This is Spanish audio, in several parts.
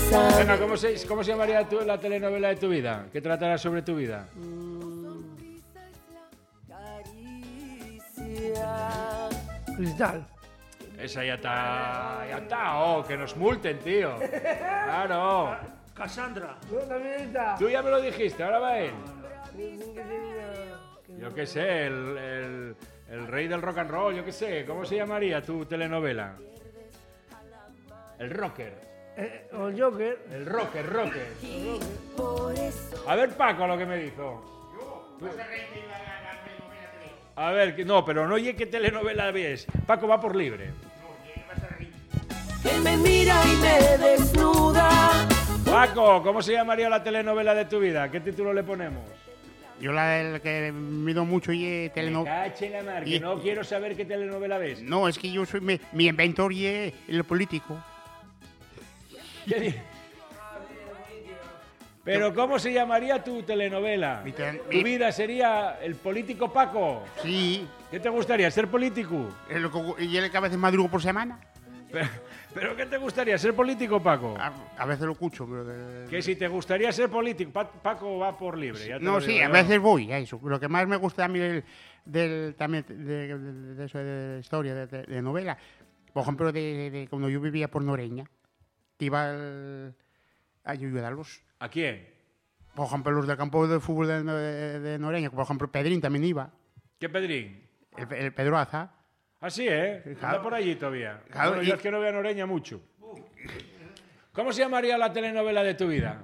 Venga, ¿cómo se llamaría la telenovela de tu vida? ¿Qué tratará sobre tu vida? Cristal. Esa ya está, oh, que nos multen, tío. Claro. Cassandra. Tú ya me lo dijiste, ahora va él. Yo qué sé, el rey del rock and roll, yo qué sé. ¿Cómo se llamaría tu telenovela? El rocker. O el Joker. El rocker. A ver, Paco, lo que me dijo. A ver, no, pero no oye qué telenovela ves. Paco va por libre. Que me mira y me desnuda. Paco, ¿cómo se llamaría la telenovela de tu vida? ¿Qué título le ponemos? Yo la que mido mucho y telenovela. Cache la mar, que no quiero saber qué telenovela ves. No, es que yo soy mi inventor y el político. ¿Qué di- Pero ¿cómo se llamaría tu telenovela? Tu vida sería el político Paco. Sí. ¿Qué te gustaría, ser político? Y el que a veces madrugo por semana. ¿Pero qué te gustaría, ser político, Paco? A veces lo escucho, pero... Que si te gustaría ser político, Paco va por libre. Ya te No, lo sí, digo a yo. veces voy a eso. Lo que más me gusta a mí también de eso de historia, de novela, por ejemplo, de cuando yo vivía por Noreña, que iba a ayudarlos. ¿A quién? Por ejemplo, los del campo de fútbol de Noreña, por ejemplo, Pedrín también iba. ¿Qué Pedrín? El Pedro Aza. Ah, sí, ¿eh? Claro. Anda por allí todavía. Claro, Bueno, yo es que no veo a Noreña mucho. ¿Cómo se llamaría la telenovela de tu vida?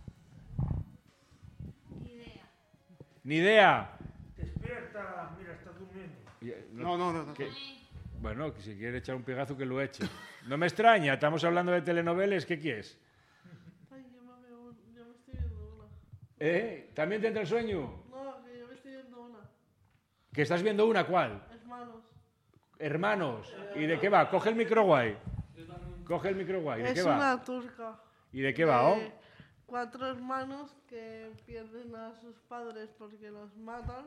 Ni idea. Despierta, mira, está durmiendo. No. Bueno, que si quiere echar un pegazo que lo eche. No me extraña, estamos hablando de telenovelas, ¿qué quieres? Ay, yo me estoy viendo una. ¿También te entra el sueño? No, que yo me estoy viendo una. ¿Que estás viendo una? ¿Cuál? Hermanos. Hermanos. ¿Y de qué va? Coge el micro guay. Coge el micro guay. ¿De Es qué va? una turca. ¿Y de qué va? Oh? 4 hermanos que pierden a sus padres porque los matan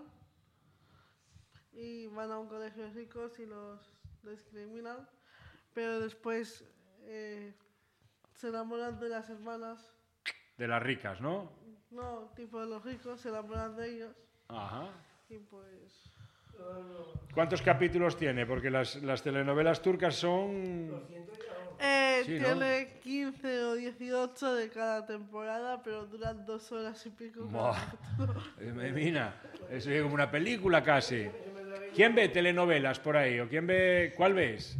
y van a un colegio de ricos y los discriminan, pero después se enamoran de las hermanas. De las ricas, ¿no? No, tipo de los ricos, se enamoran de ellos Ajá. y pues... ¿Cuántos capítulos tiene? Porque las telenovelas turcas son... Sí, ¿no? Tiene 15 o 18 de cada temporada, pero duran 2 horas y pico. Mira, eso es como una película casi. ¿Quién ve telenovelas por ahí? ¿O quién ve? ¿Cuál ves?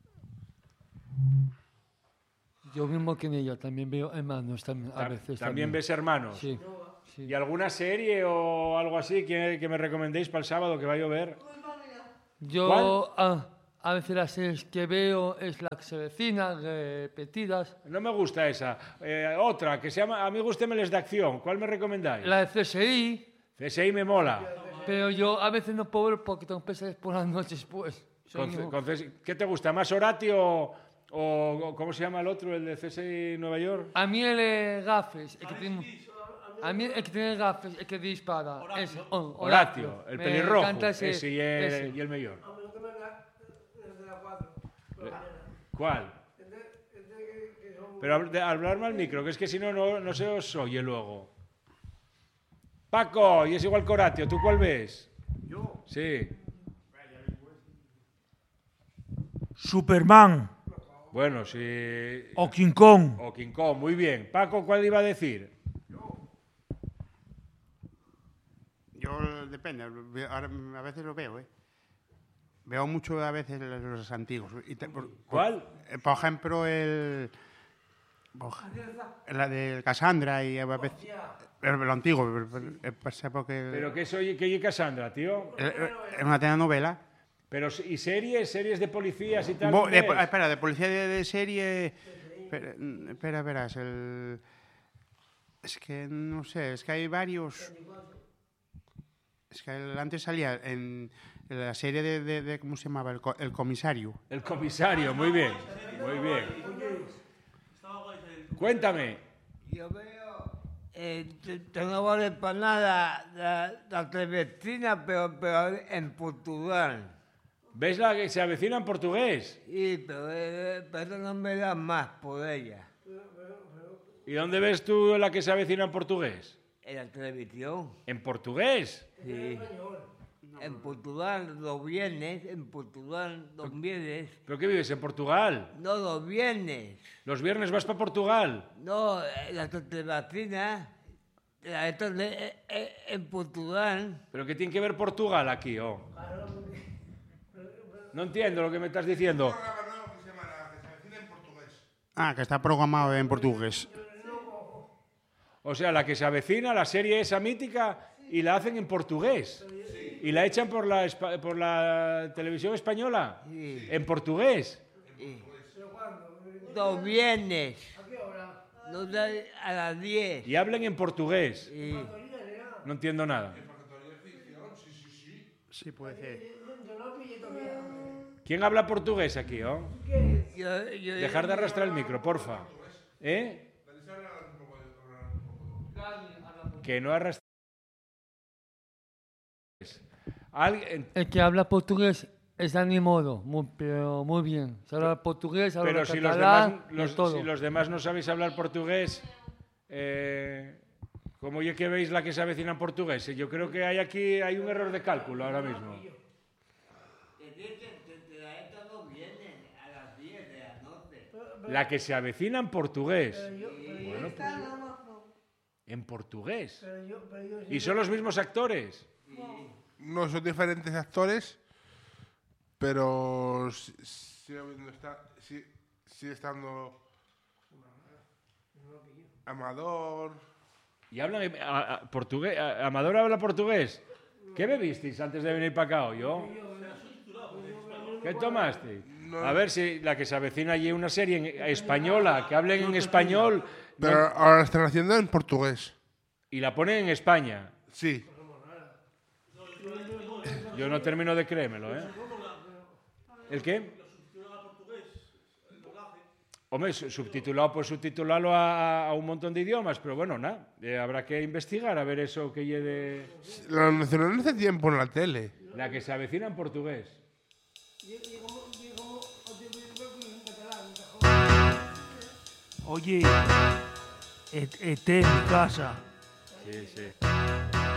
Yo mismo que ella también veo hermanos también, a veces. ¿También ves Hermanos? Sí. Sí. ¿Y alguna serie o algo así que me recomendéis para el sábado que va a llover? Yo a veces las series que veo es la que se vecina, repetidas. No me gusta esa. Otra que se llama A mí gústemeles de acción. ¿Cuál me recomendáis? La de CSI. CSI me mola. Pero yo a veces no puedo ver porque tengo pesadillas por las noches, pues. ¿Qué te gusta? ¿Más Horatio o cómo se llama el otro, el de CSI Nueva York? A mí el gafes, el que tiene... A mí el que tiene gafes, el que dispara. Ese, Horatio, el Me pelirrojo. encanta ese, Ese y el mayor. ¿Cuál? Pero hablarme al micro, que es que si no, no se os oye luego. Paco, y es igual que Horatio, ¿tú cuál ves? Yo. Sí. Superman. Bueno, sí. O King Kong. O King Kong, muy bien. Paco, ¿cuál iba a decir? Yo depende, ahora, a veces lo veo, ¿eh? Veo mucho a veces los antiguos. ¿Cuál? Por ejemplo, la de Cassandra y a veces... Lo antiguo, ¿Pero qué soy que Cassandra, tío? Es una telenovela. Pero, ¿y series de policías y tal? Espera, de policía de serie... Espera, verás, es que no sé, es que hay varios... Es que antes salía en la serie de ¿cómo se llamaba? El comisario. El comisario, muy bien, muy bien. Cuéntame. Yo veo, no vale para nada la televecina, pero en Portugal. ¿Ves la que se avecina en portugués? Sí, pero no me da más por ella. ¿Y dónde ves tú la que se avecina en portugués? En la televisión. ¿En portugués? Sí. En Portugal los viernes, en Portugal los viernes. ¿Pero qué vives, en Portugal? No, los viernes. ¿Los viernes vas para Portugal? No, la televacina, en Portugal. ¿Pero qué tiene que ver Portugal aquí, oh? No entiendo lo que me estás diciendo. Ah, que está programado en portugués. O sea, la que se avecina, la serie esa mítica, y la hacen en portugués. Y la echan por la televisión española. Sí. En portugués. Los viernes. A las 10. Y hablen en portugués. Sí. No entiendo nada. Sí, puede ser. ¿Quién habla portugués aquí, oh? Yo- Dejar de arrastrar el micro, porfa. ¿Eh? Que no arrastre. Alguien. El que habla portugués es Dani Moro, pero muy bien. Se habla portugués, habla Pero si los catalán, demás, de todo. si los demás no sabéis hablar portugués, ¿cómo ya que veis la que se avecina en portugués? Yo creo que hay un error de cálculo ahora mismo. La que se avecina en portugués. Bueno, Está en Amazon. en portugués. ¿Y son los mismos actores? No, son diferentes actores, pero sigue estando Amador. ¿Y hablan portugués? ¿Amador habla portugués? ¿Qué bebisteis antes de venir para acá hoy, yo? ¿Qué tomaste? No. A ver si la que se avecina allí una serie española, que hablen en español Pero ahora la están haciendo en portugués. y la ponen en España. Sí. Yo no termino de creérmelo, ¿eh? ¿El qué? Hombre, subtitulado, pues subtitularlo a un montón de idiomas, pero bueno, nada, habrá que investigar a ver eso que lleve Lo mencionaron hace tiempo en la tele. la que se avecina en portugués. Oye, esté en mi casa. Sí, sí.